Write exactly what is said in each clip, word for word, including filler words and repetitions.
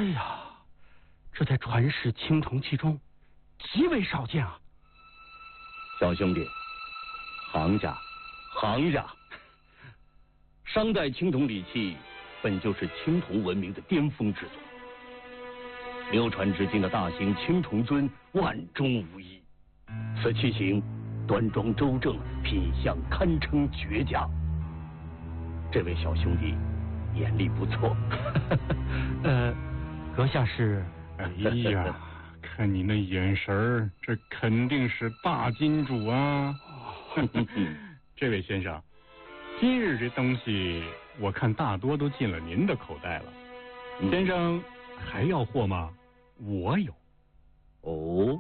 哎呀，这在传世青铜器中极为少见啊！ 小兄弟，行家，行家，商代青铜礼器本就是青铜文明的巅峰之作，流传至今的大型青铜尊万中无一。此器型端庄周正，品相堪称绝佳。这位小兄弟眼力不错。 呃，阁下是？ 哎呀，看你那眼神儿，这肯定是大金主啊！这位先生，今日这东西我看大多都进了您的口袋了。 嗯、 先生还要货吗？我有。 哦，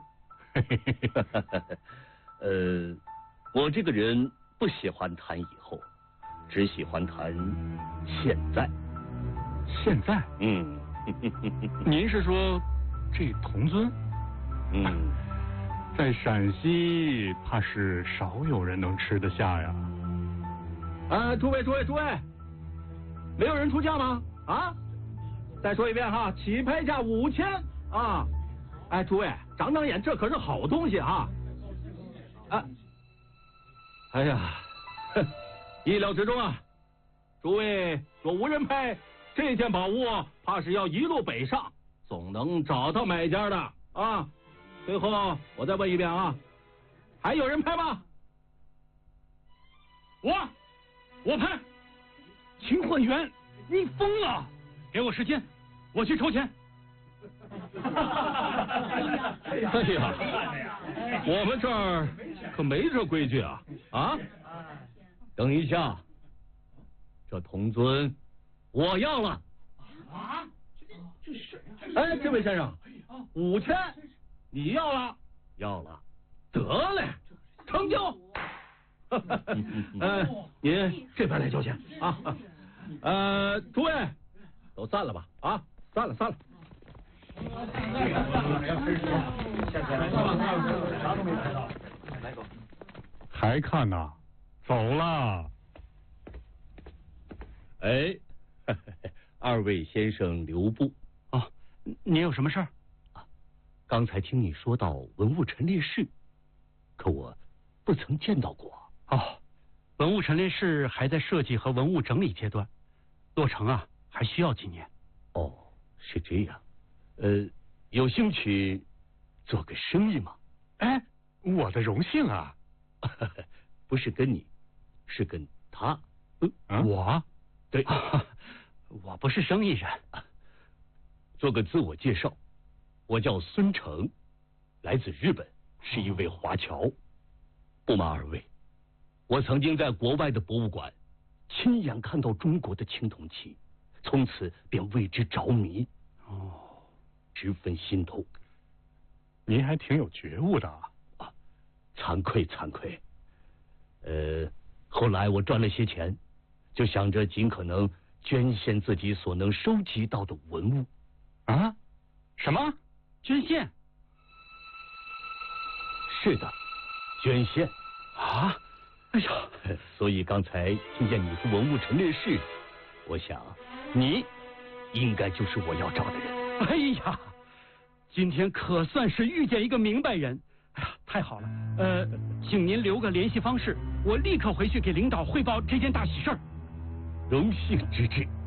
呃，我这个人不喜欢谈以后，只喜欢谈现在。 现在？ 嗯。 您是说这铜尊？ 嗯， 在陕西怕是少有人能吃得下呀。 啊，诸位诸位诸位，没有人出价吗？啊，再说一遍哈，起拍价五千啊！哎，诸位长长眼，这可是好东西啊！啊，哎呀，意料之中啊！诸位若无人拍，这件宝物怕是要一路北上，总能找到买家的啊！最后我再问一遍啊，还有人拍吗？ 我，我拍。秦焕元，你疯了！给我时间，我去筹钱。 哎呀，我们这儿可没这规矩啊！啊， 等一下，这铜尊我要了。 啊，这是？哎，这位先生，五千，你要了？ 要了。 得嘞，成交。呃，您这边来交钱啊。呃，诸位都散了吧？啊，散了散了。 还看呐？走了。 哎，二位先生留步啊！您有什么事儿？ 啊，刚才听你说到文物陈列室，可我不曾见到过。 哦，文物陈列室还在设计和文物整理阶段，落成啊还需要几年。 哦，是这样。呃，有兴趣做个生意吗？ 哎，我的荣幸啊！ 不是跟你，是跟他。 嗯啊、我？ 对， 我不是生意人。 做个自我介绍，我叫孙成，来自日本，是一位华侨。不瞒二位，我曾经在国外的博物馆亲眼看到中国的青铜器，从此便为之着迷。 哦。 十分心痛。 您还挺有觉悟的啊！ 啊，惭愧惭愧。呃，后来我赚了些钱，就想着尽可能捐献自己所能收集到的文物。 啊？什么？ 捐献？ 是的，捐献。 啊？哎呀， 所以刚才听见你说文物陈列室，我想你应该就是我要找的人。 哎呀，今天可算是遇见一个明白人。哎呀，太好了！呃，请您留个联系方式，我立刻回去给领导汇报这件大喜事儿。 荣幸之至。